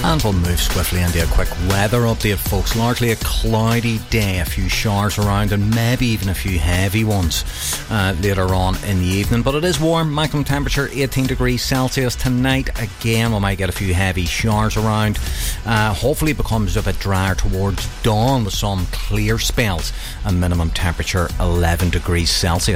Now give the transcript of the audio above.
And we'll move swiftly into a quick weather update, folks. Largely a cloudy day, a few showers around and maybe even a few heavy ones later on in the evening. But it is warm, maximum temperature 18 degrees Celsius. Tonight, again, we might get a few heavy showers around. Hopefully it becomes a bit drier towards dawn with some clear spells. And minimum temperature 11 degrees Celsius.